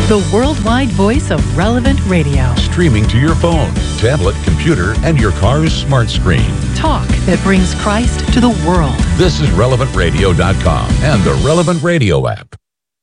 the worldwide voice of Relevant Radio. Streaming to your phone, tablet, computer, and your car's smart screen. Talk that brings Christ to the world. This is RelevantRadio.com and the Relevant Radio app.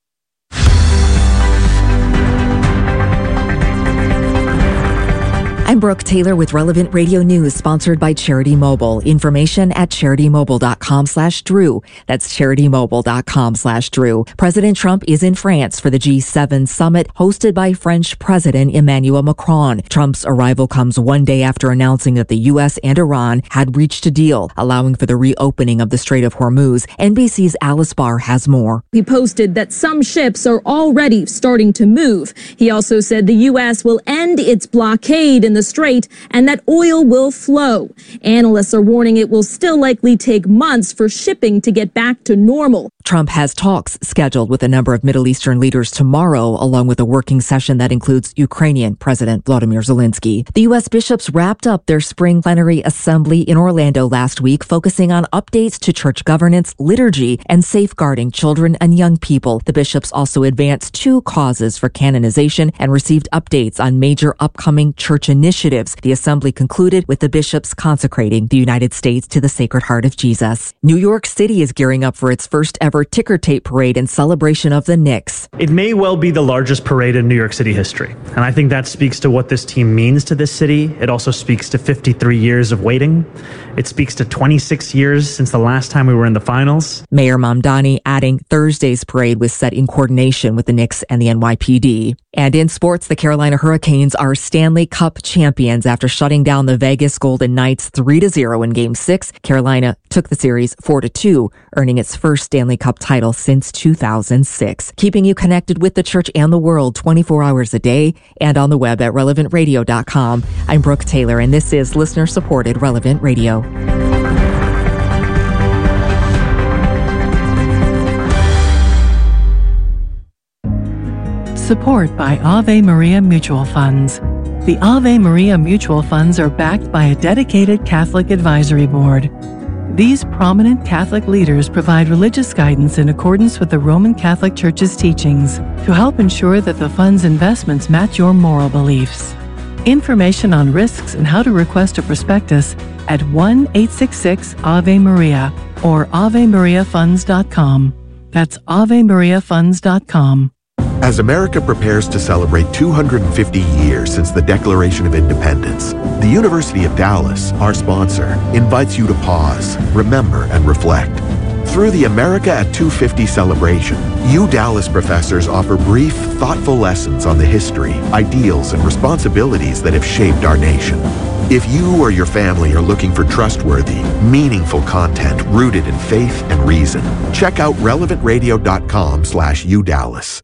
I'm Brooke Taylor with Relevant Radio News, sponsored by Charity Mobile. Information at CharityMobile.com/Drew. That's CharityMobile.com/Drew. President Trump is in France for the G7 summit hosted by French President Emmanuel Macron. Trump's arrival comes one day after announcing that the U.S. and Iran had reached a deal, allowing for the reopening of the Strait of Hormuz. NBC's Alice Barr has more. He posted that some ships are already starting to move. He also said the U.S. will end its blockade in the strait and that oil will flow. Analysts are warning it will still likely take months for shipping to get back to normal. Trump has talks scheduled with a number of Middle Eastern leaders tomorrow, along with a working session that includes Ukrainian President Volodymyr Zelensky. The U.S. bishops wrapped up their spring plenary assembly in Orlando last week, focusing on updates to church governance, liturgy, and safeguarding children and young people. The bishops also advanced 2 causes for canonization and received updates on major upcoming church initiatives. The assembly concluded with the bishops consecrating the United States to the Sacred Heart of Jesus. New York City is gearing up for its first ever ticker tape parade in celebration of the Knicks. It may well be the largest parade in New York City history, and I think that speaks to what this team means to this city. It also speaks to 53 years of waiting. It speaks to 26 years since the last time we were in the finals. Mayor Mamdani adding Thursday's parade was set in coordination with the Knicks and the NYPD. And in sports, the Carolina Hurricanes are Stanley Cup champions after shutting down the Vegas Golden Knights 3-0 in Game 6. Carolina took the series 4-2, earning its first Stanley Cup title since 2006. Keeping you connected with the church and the world 24 hours a day and on the web at relevantradio.com. I'm Brooke Taylor, and this is listener-supported Relevant Radio. Support by Ave Maria Mutual Funds. The Ave Maria Mutual Funds are backed by a dedicated Catholic advisory board. These prominent Catholic leaders provide religious guidance in accordance with the Roman Catholic Church's teachings to help ensure that the fund's investments match your moral beliefs. Information on risks and how to request a prospectus at 1-866-AVE-MARIA or AveMariaFunds.com. That's AveMariaFunds.com. As America prepares to celebrate 250 years since the Declaration of Independence, the University of Dallas, our sponsor, invites you to pause, remember, and reflect. Through the America at 250 celebration, Dallas professors offer brief, thoughtful lessons on the history, ideals, and responsibilities that have shaped our nation. If you or your family are looking for trustworthy, meaningful content rooted in faith and reason, check out relevantradio.com/UDallas.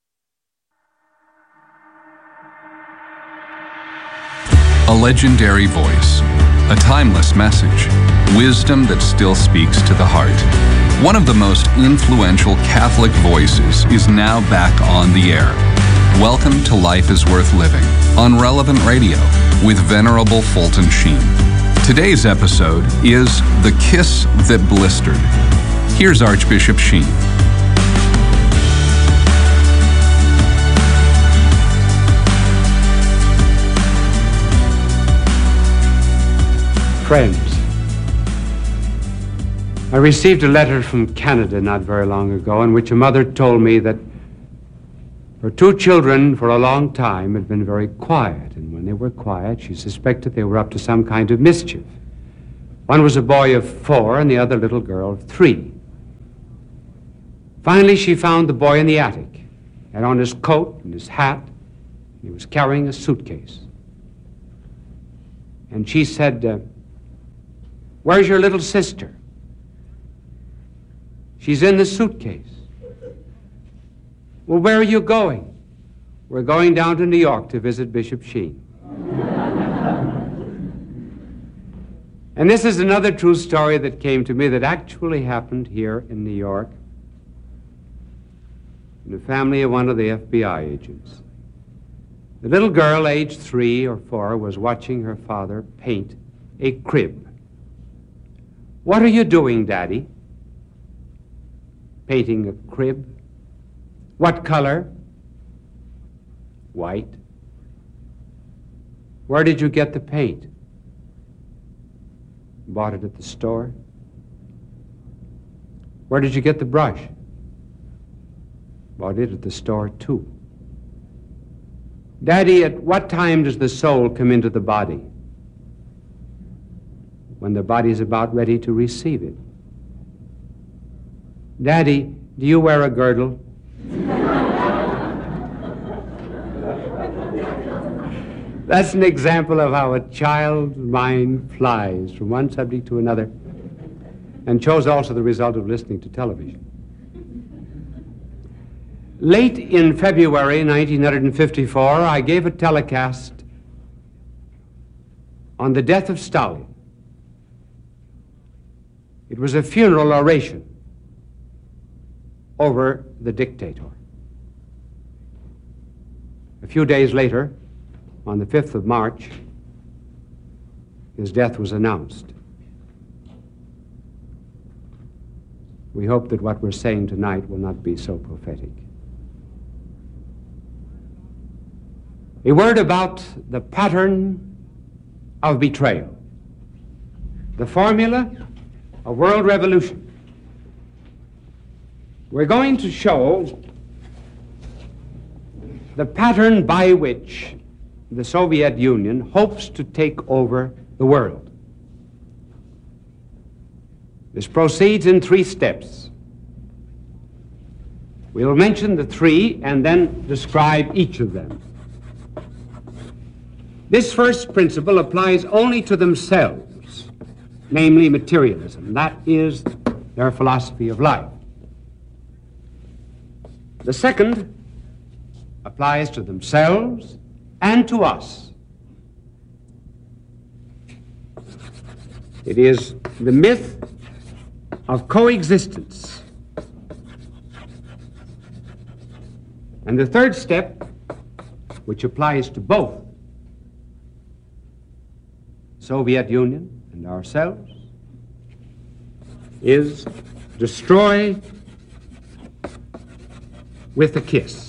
A legendary voice, a timeless message, wisdom that still speaks to the heart. One of the most influential Catholic voices is now back on the air. Welcome to Life is Worth Living on Relevant Radio with Venerable Fulton Sheen. Today's episode is The Kiss That Blistered. Here's Archbishop Sheen. Friends, I received a letter from Canada not very long ago in which a mother told me that her 2 children for a long time had been very quiet, and when they were quiet, she suspected they were up to some kind of mischief. One was a boy of 4 and the other little girl of 3. Finally, she found the boy in the attic, had on his coat and his hat, and he was carrying a suitcase. And she said, "Where's your little sister?" "She's in the suitcase." "Well, where are you going?" "We're going down to New York to visit Bishop Sheen." And this is another true story that came to me that actually happened here in New York in the family of one of the FBI agents. The little girl, aged 3 or 4, was watching her father paint a crib. "What are you doing, Daddy?" "Painting a crib." "What color?" White. Where did you get the paint? Bought it at the store. Where did you get the brush? Bought it at the store too. Daddy, at what time does the soul come into the body? When the body's about ready to receive it. Daddy, do you wear a girdle? That's an example of how a child's mind flies from one subject to another, and shows also the result of listening to television. Late in February 1954, I gave a telecast on the death of Stalin. It was a funeral oration over the dictator. A few days later, on the 5th of March, his death was announced. We hope that what we're saying tonight will not be so prophetic. A word about the pattern of betrayal. The formula of world revolution. We're going to show the pattern by which the Soviet Union hopes to take over the world. This proceeds in 3 steps. We'll mention the 3 and then describe each of them. This first principle applies only to themselves, namely materialism. That is their philosophy of life. The second applies to themselves and to us. It is the myth of coexistence. And the third step, which applies to both Soviet Union and ourselves, is destroy with a kiss.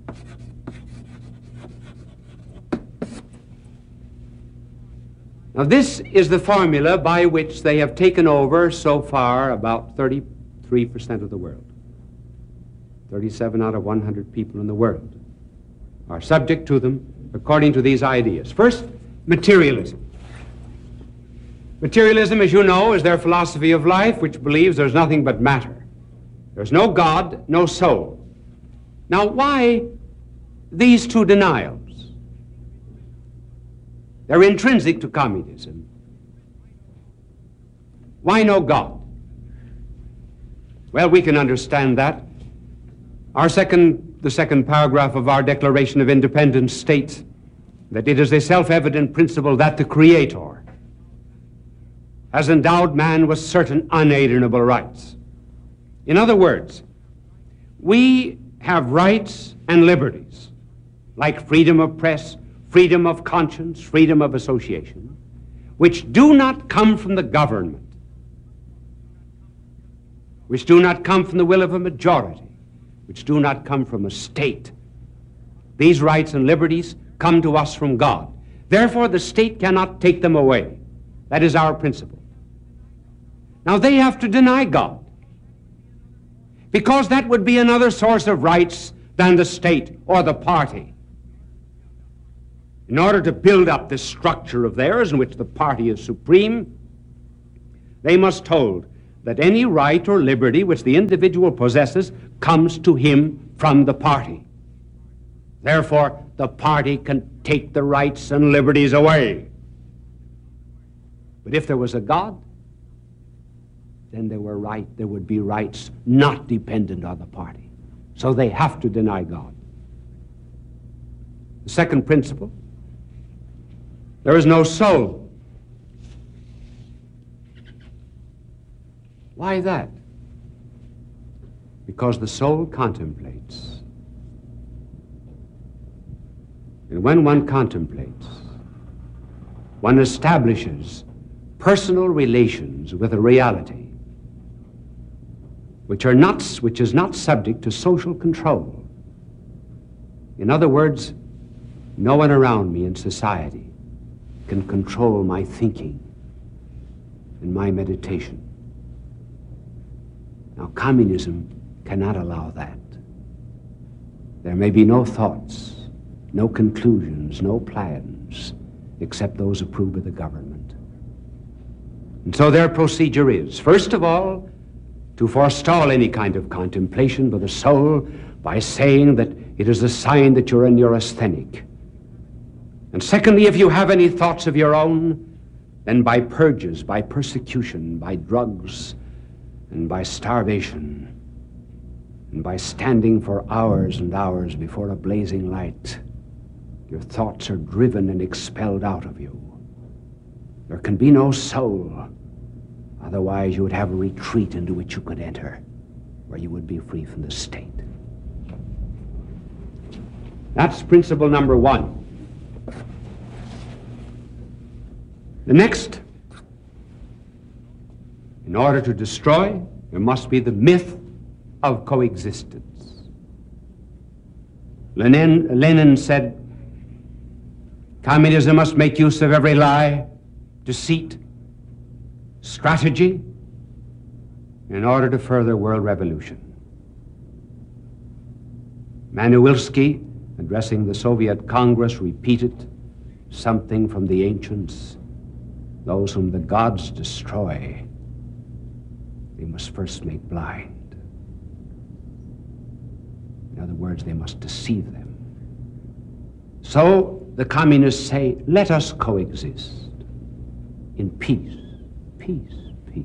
Now, this is the formula by which they have taken over so far about 33% of the world. 37 out of 100 people in the world are subject to them according to these ideas. First, materialism. Materialism, as you know, is their philosophy of life, which believes there's nothing but matter. There's no God, no soul. Now, why these 2 denials? They're intrinsic to communism. Why no God? Well, we can understand that. The second paragraph of our Declaration of Independence states that it is a self-evident principle that the Creator has endowed man with certain unalienable rights. In other words, we have rights and liberties, like freedom of press, freedom of conscience, freedom of association, which do not come from the government, which do not come from the will of a majority, which do not come from a state. These rights and liberties come to us from God. Therefore, the state cannot take them away. That is our principle. Now, they have to deny God, because that would be another source of rights than the state or the party. In order to build up this structure of theirs in which the party is supreme, they must hold that any right or liberty which the individual possesses comes to him from the party. Therefore, the party can take the rights and liberties away. But if there was a God, then there would be rights not dependent on the party. So they have to deny God. The second principle, there is no soul. Why that? Because the soul contemplates. And when one contemplates, one establishes personal relations with a reality which is not subject to social control. In other words, No one around me in society can control my thinking and my meditation. Now, communism cannot allow that. There may be no thoughts, no conclusions, no plans, except those approved by the government. And so their procedure is, first of all, to forestall any kind of contemplation by the soul by saying that it is a sign that you're a neurasthenic. And secondly, if you have any thoughts of your own, then by purges, by persecution, by drugs, and by starvation, and by standing for hours and hours before a blazing light, your thoughts are driven and expelled out of you. There can be no soul. Otherwise, you would have a retreat into which you could enter, where you would be free from the state. That's principle number one. The next, in order to destroy, there must be the myth of coexistence. Lenin said, communism must make use of every lie, deceit, strategy in order to further world revolution. Manuilsky, addressing the Soviet Congress, repeated something from the ancients: those whom the gods destroy, they must first make blind. In other words, they must deceive them. So the communists say, let us coexist in peace, peace, peace.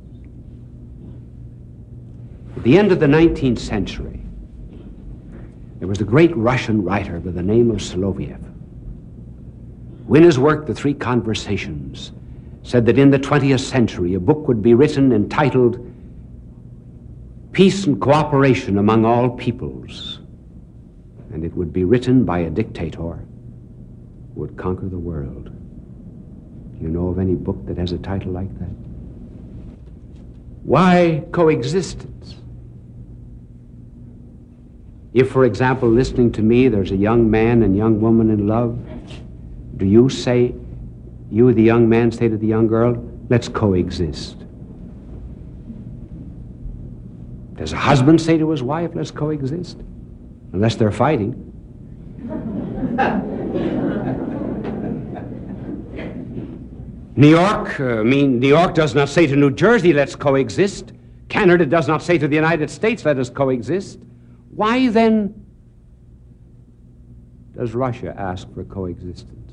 At the end of the 19th century, there was a great Russian writer by the name of Soloviev, who in his work, The Three Conversations, said that in the 20th century a book would be written entitled Peace and Cooperation Among All Peoples, and it would be written by a dictator who would conquer the world. Do you know of any book that has a title like that? Why coexistence? If, for example, listening to me, there's a young man and young woman in love, do you say, you, the young man, say to the young girl, let's coexist? Does a husband say to his wife, let's coexist? Unless they're fighting. New York does not say to New Jersey, let's coexist. Canada does not say to the United States, let us coexist. Why then does Russia ask for coexistence?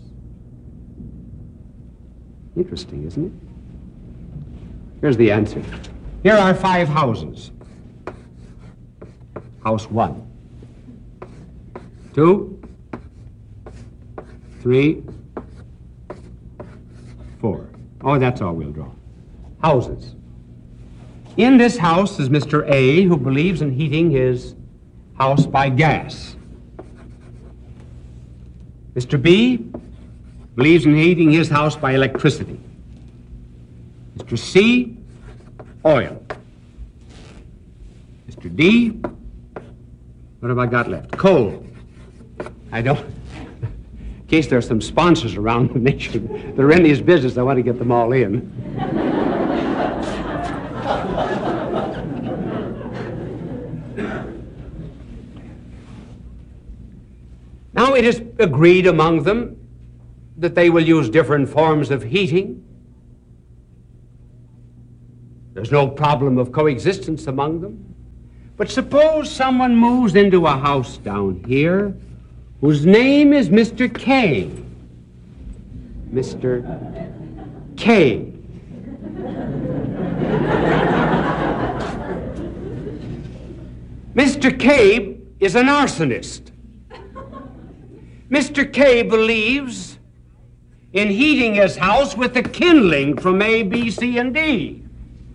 Interesting, isn't it? Here's the answer. Here are 5 houses. House 1, 2, 3, 4. Oh, that's all we'll draw. Houses. In this house is Mr. A, who believes in heating his house by gas. Mr. B believes in heating his house by electricity. Mr. C, oil. Mr. D, what have I got left? Coal. I don't, in case there's some sponsors around the nation, they're in his business, I want to get them all in. Now it is agreed among them that they will use different forms of heating. There's no problem of coexistence among them. But suppose someone moves into a house down here whose name is Mr. K. Mr. K. Mr. K is an arsonist. Mr. K believes in heating his house with the kindling from A, B, C, and D.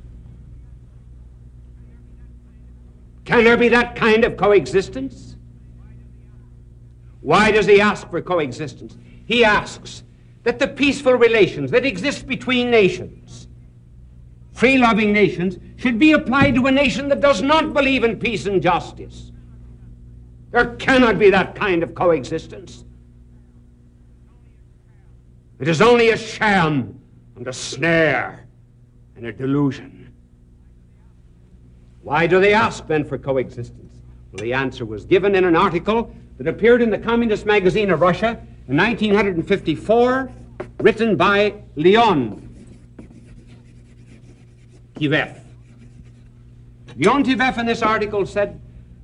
Can there be that kind of coexistence? Why does he ask for coexistence? He asks that the peaceful relations that exist between nations, free-loving nations, should be applied to a nation that does not believe in peace and justice. There cannot be that kind of coexistence. It is only a sham and a snare and a delusion. Why do they ask then for coexistence? Well, the answer was given in an article that appeared in the Communist magazine of Russia in 1954, written by Leon Tivev. Leon Tivev in this article said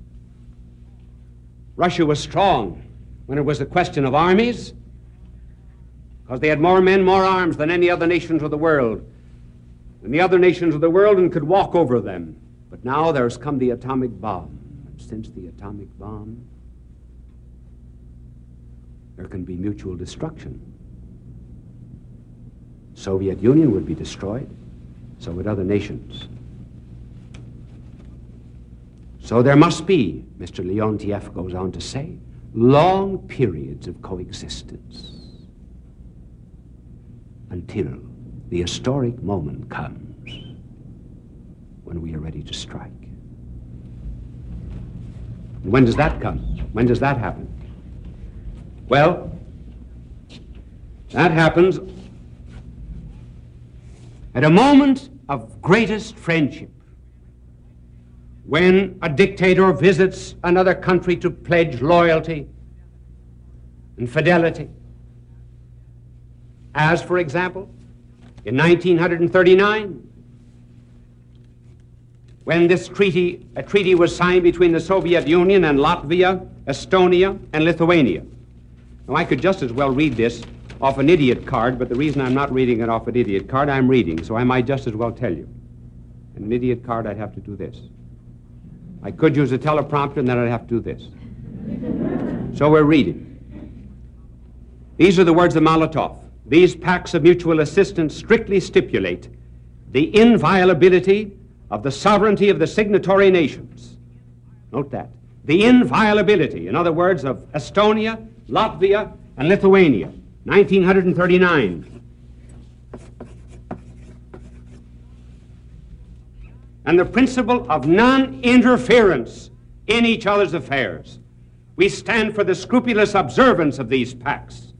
Russia was strong when it was a question of armies, because they had more men, more arms than any other nations of the world, and the other nations of the world, and could walk over them. But now there's come the atomic bomb, and since the atomic bomb, there can be mutual destruction. Soviet Union would be destroyed, so would other nations. So there must be, Mr. Leontiev goes on to say, long periods of coexistence until the historic moment comes when we are ready to strike. And when does that come? When does that happen? Well, that happens at a moment of greatest friendship, when a dictator visits another country to pledge loyalty and fidelity. As, for example, in 1939, when a treaty was signed between the Soviet Union and Latvia, Estonia, and Lithuania. Now, I could just as well read this off an idiot card, but the reason I'm not reading it off an idiot card, I'm reading, so I might just as well tell you. In an idiot card, I'd have to do this. I could use a teleprompter, and then I'd have to do this. So we're reading. These are the words of Molotov. These pacts of mutual assistance strictly stipulate the inviolability of the sovereignty of the signatory nations. Note that. The inviolability, in other words, of Estonia, Latvia, and Lithuania, 1939. And the principle of non-interference in each other's affairs. We stand for the scrupulous observance of these pacts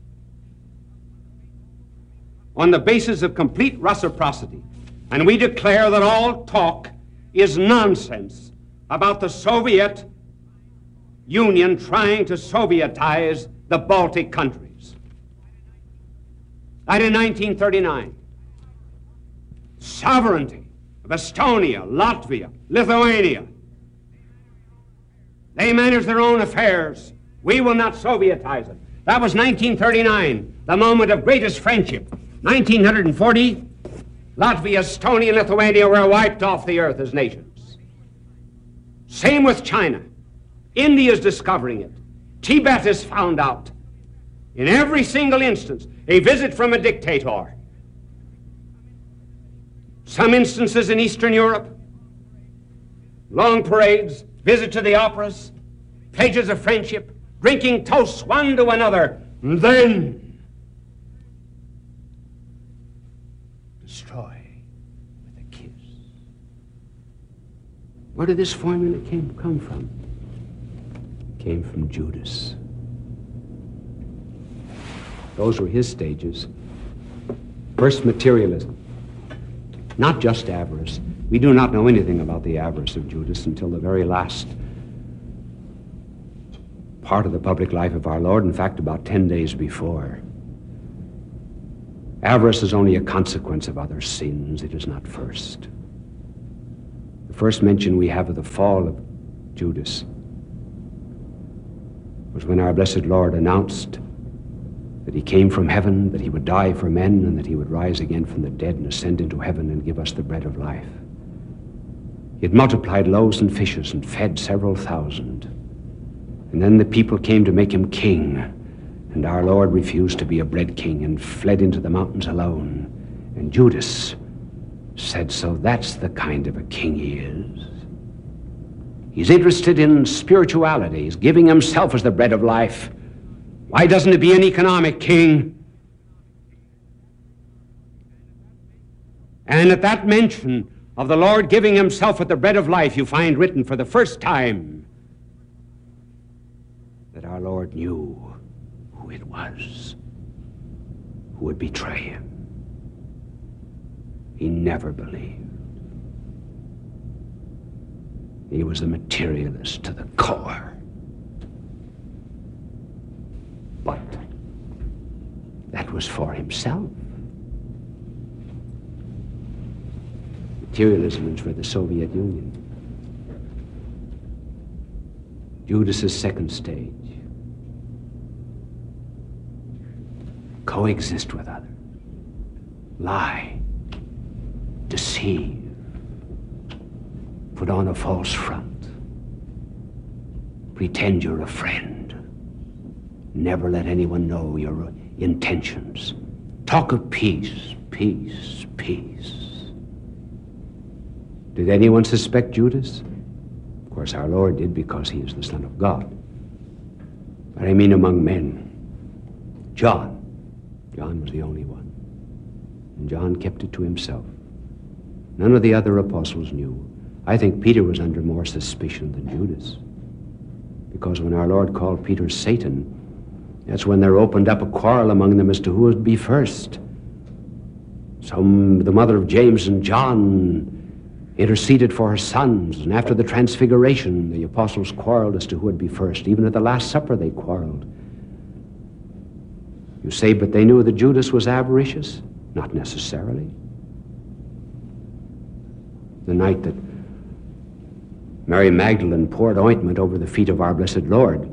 on the basis of complete reciprocity. And we declare that all talk is nonsense about the Soviet Union trying to Sovietize the Baltic countries. That in 1939. Sovereignty of Estonia, Latvia, Lithuania. They manage their own affairs. We will not Sovietize it. That was 1939, the moment of greatest friendship. 1940, Latvia, Estonia, and Lithuania were wiped off the earth as nations. Same with China. India is discovering it. Tibet is found out. In every single instance, a visit from a dictator. Some instances in Eastern Europe, long parades, visit to the operas, pledges of friendship, drinking toasts one to another, and then destroy with a kiss. Where did this formula come from? It came from Judas. Those were his stages. First, materialism. Not just avarice. We do not know anything about the avarice of Judas until the very last part of the public life of our Lord, in fact, about 10 days before. Avarice is only a consequence of other sins. It is not first. The first mention we have of the fall of Judas was when our blessed Lord announced that he came from heaven, that he would die for men, and that he would rise again from the dead and ascend into heaven and give us the bread of life. He had multiplied loaves and fishes and fed several thousand. And then the people came to make him king, and our Lord refused to be a bread king and fled into the mountains alone. And Judas said, so that's the kind of a king he is. He's interested in spirituality. He's giving himself as the bread of life. Why doesn't it be an economic king? And at that mention of the Lord giving himself at the bread of life, you find written for the first time that our Lord knew who it was who would betray him. He never believed. He was a materialist to the core. But that was for himself. Materialism is for the Soviet Union. Judas's second stage. Coexist with others. Lie. Deceive. Put on a false front. Pretend you're a friend. Never let anyone know your intentions. Talk of peace, peace, peace. Did anyone suspect Judas? Of course, our Lord did, because he is the Son of God. But I mean among men. John was the only one. And John kept it to himself. None of the other apostles knew. I think Peter was under more suspicion than Judas. Because when our Lord called Peter Satan, that's when there opened up a quarrel among them as to who would be first. The mother of James and John interceded for her sons, and after the transfiguration, the apostles quarreled as to who would be first. Even at the Last Supper, they quarreled. You say, but they knew that Judas was avaricious? Not necessarily. The night that Mary Magdalene poured ointment over the feet of our blessed Lord,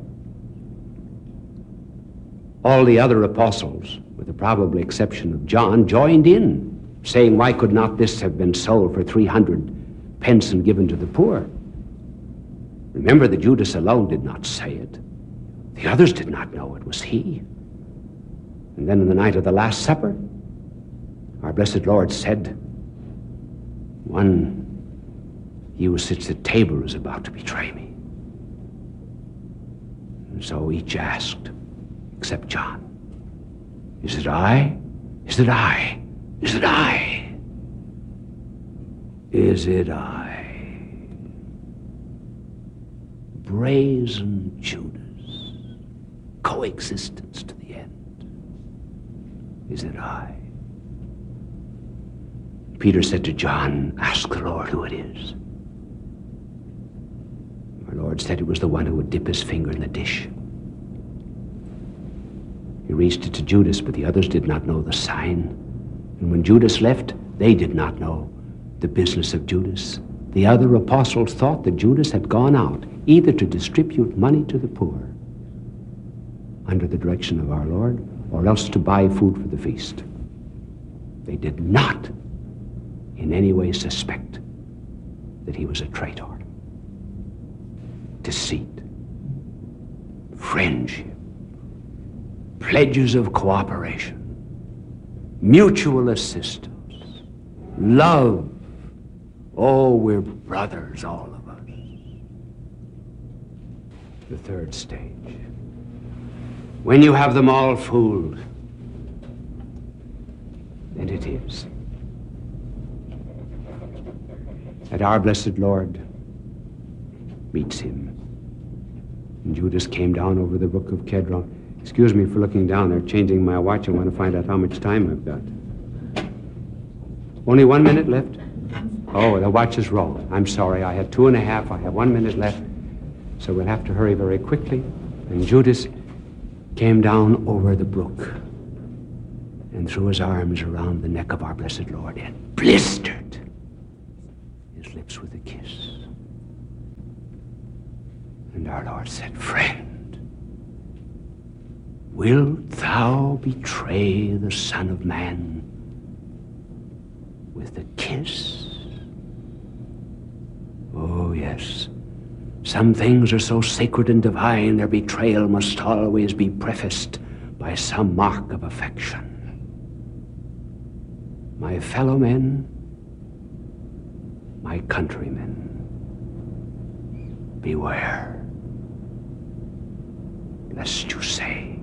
all the other apostles, with the probable exception of John, joined in, saying, why could not this have been sold for 300 pence and given to the poor? Remember that Judas alone did not say it. The others did not know it was he. And then in the night of the Last Supper, our blessed Lord said, he who sits at table is about to betray me. And so each asked, except John, is it I? Is it I? Is it I? Is it I? Brazen Judas, coexistence to the end. Is it I? Peter said to John, ask the Lord who it is. Our Lord said it was the one who would dip his finger in the dish. He reached it to Judas, but the others did not know the sign. And when Judas left, they did not know the business of Judas. The other apostles thought that Judas had gone out either to distribute money to the poor under the direction of our Lord, or else to buy food for the feast. They did not in any way suspect that he was a traitor. Deceit, friendship, pledges of cooperation, mutual assistance, love. Oh, we're brothers, all of us. The third stage. When you have them all fooled, then it is that our blessed Lord meets him. And Judas came down over the brook of Kedron. Excuse me for looking down there, changing my watch. I want to find out how much time I've got. Only 1 minute left? Oh, the watch is wrong. I'm sorry. I had 2.5. I have 1 minute left. So we'll have to hurry very quickly. And Judas came down over the brook and threw his arms around the neck of our blessed Lord and blistered his lips with a kiss. And our Lord said, friend, wilt thou betray the Son of Man with a kiss? Oh, yes. Some things are so sacred and divine, their betrayal must always be prefaced by some mark of affection. My fellow men, my countrymen, beware, lest you say,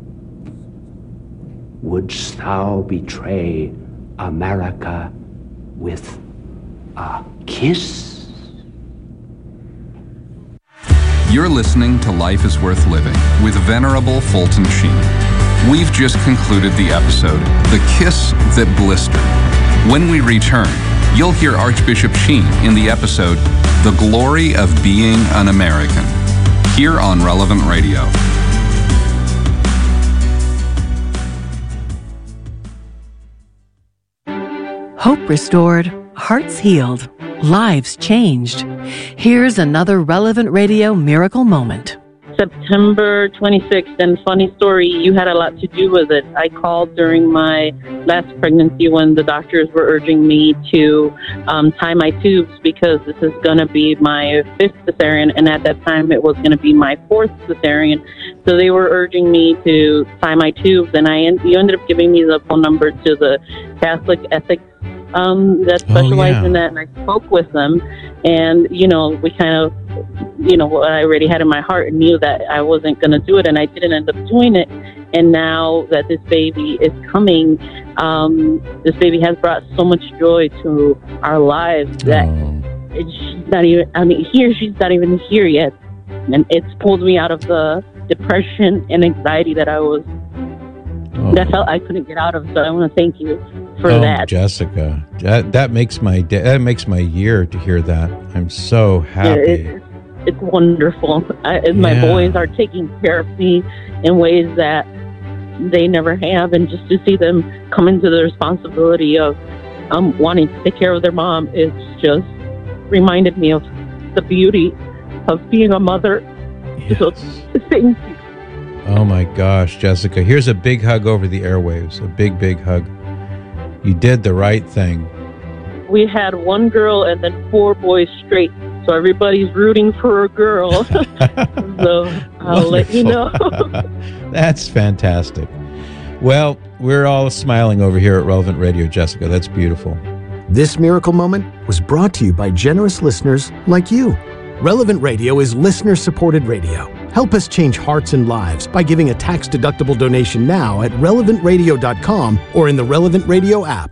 wouldst thou betray America with a kiss? You're listening to Life is Worth Living with Venerable Fulton Sheen. We've just concluded the episode, The Kiss That Blistered. When we return, you'll hear Archbishop Sheen in the episode, The Glory of Being an American, here on Relevant Radio. Hope restored, hearts healed, lives changed. Here's another Relevant Radio miracle moment. September 26th, and funny story, you had a lot to do with it. I called during my last pregnancy when the doctors were urging me to tie my tubes because this is going to be my 5th cesarean, and at that time it was going to be my 4th cesarean. So they were urging me to tie my tubes, and you ended up giving me the phone number to the Catholic Ethics that specialize in that, and I spoke with them, and, we kind of, what I already had in my heart and knew that I wasn't going to do it, and I didn't end up doing it. And now that this baby is coming, this baby has brought so much joy to our lives that she's not even here yet. And it's pulled me out of the depression and anxiety that I that felt I couldn't get out of. So I want to thank you for that. Jessica, that makes my day. That makes my year to hear that. I'm so happy. It's wonderful. My boys are taking care of me in ways that they never have, and just to see them come into the responsibility of wanting to take care of their mom, it's just reminded me of the beauty of being a mother. Yes. So thank you. Oh my gosh, Jessica, here's a big hug over the airwaves, a big, big hug. You did the right thing. We had one girl and then 4 boys straight, so everybody's rooting for a girl. So I'll let you know. That's fantastic. Well, we're all smiling over here at Relevant Radio, Jessica. That's beautiful. This miracle moment was brought to you by generous listeners like you. Relevant Radio is listener-supported radio. Help us change hearts and lives by giving a tax-deductible donation now at relevantradio.com or in the Relevant Radio app.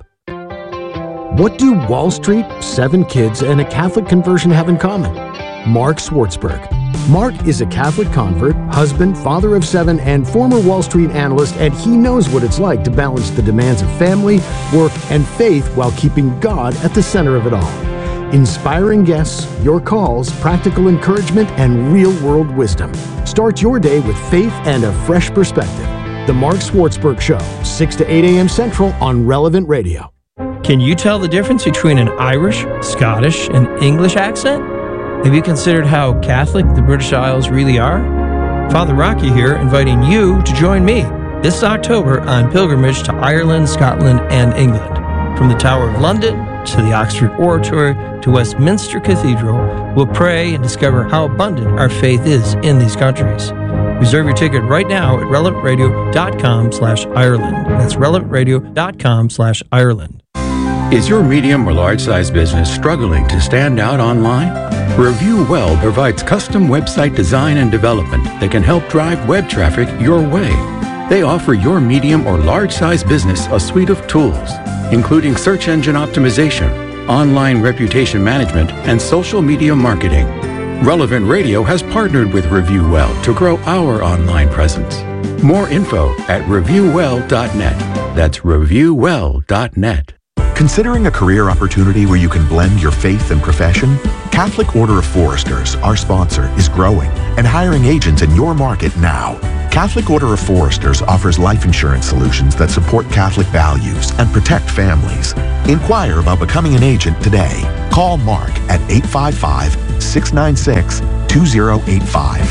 What do Wall Street, 7 kids, and a Catholic conversion have in common? Mark Schwartzberg. Mark is a Catholic convert, husband, father of 7, and former Wall Street analyst, and he knows what it's like to balance the demands of family, work, and faith while keeping God at the center of it all. Inspiring guests, your calls, practical encouragement, and real-world wisdom. Start your day with faith and a fresh perspective. The Mark Schwartzberg Show, 6 to 8 a.m. Central on Relevant Radio. Can you tell the difference between an Irish, Scottish, and English accent? Have you considered how Catholic the British Isles really are? Father Rocky here, inviting you to join me this October on pilgrimage to Ireland, Scotland, and England. From the Tower of London to the Oxford Oratory to Westminster Cathedral, we'll pray and discover how abundant our faith is in these countries. Reserve your ticket right now at relevantradio.com/Ireland. That's relevantradio.com/Ireland. Is your medium or large size business struggling to stand out online? Review Well provides custom website design and development that can help drive web traffic your way. They offer your medium or large size business a suite of tools, including search engine optimization, online reputation management, and social media marketing. Relevant Radio has partnered with Review Well to grow our online presence. More info at reviewwell.net. That's reviewwell.net. Considering a career opportunity where you can blend your faith and profession? Catholic Order of Foresters, our sponsor, is growing and hiring agents in your market now. Catholic Order of Foresters offers life insurance solutions that support Catholic values and protect families. Inquire about becoming an agent today. Call Mark at 855-696-2085.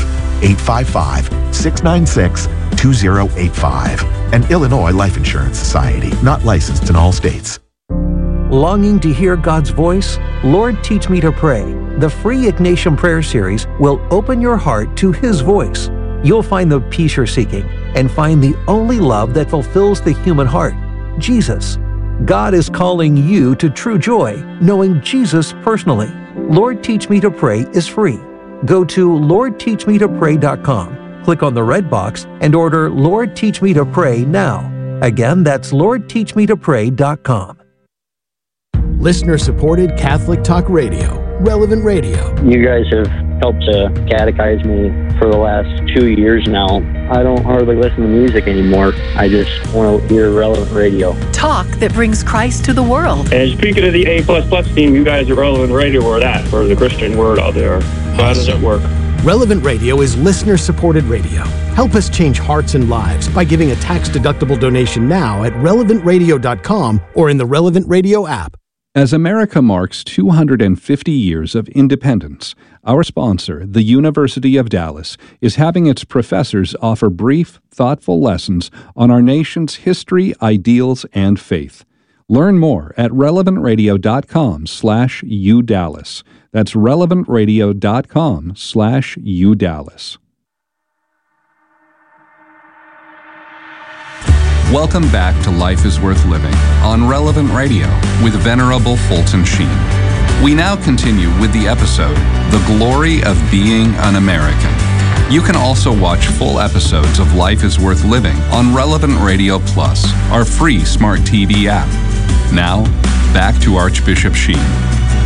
855-696-2085. An Illinois Life Insurance Society, not licensed in all states. Longing to hear God's voice? Lord, Teach Me to Pray. The free Ignatian Prayer Series will open your heart to His voice. You'll find the peace you're seeking and find the only love that fulfills the human heart, Jesus. God is calling you to true joy, knowing Jesus personally. Lord, Teach Me to Pray is free. Go to LordTeachMeToPray.com, click on the red box, and order Lord, Teach Me to Pray now. Again, that's LordTeachMeToPray.com. Listener-supported Catholic Talk Radio, Relevant Radio. You guys have helped to catechize me for the last 2 years now. I don't hardly listen to music anymore. I just want to hear Relevant Radio. Talk that brings Christ to the world. And speaking of the A++ team, you guys at Relevant Radio are that for the Christian word out there. So how does it work? Relevant Radio is listener-supported radio. Help us change hearts and lives by giving a tax-deductible donation now at relevantradio.com or in the Relevant Radio app. As America marks 250 years of independence, our sponsor, the University of Dallas, is having its professors offer brief, thoughtful lessons on our nation's history, ideals, and faith. Learn more at relevantradio.com/udallas. That's relevantradio.com/udallas. Welcome back to Life is Worth Living on Relevant Radio with Venerable Fulton Sheen. We now continue with the episode, The Glory of Being an American. You can also watch full episodes of Life is Worth Living on Relevant Radio Plus, our free smart TV app. Now, back to Archbishop Sheen.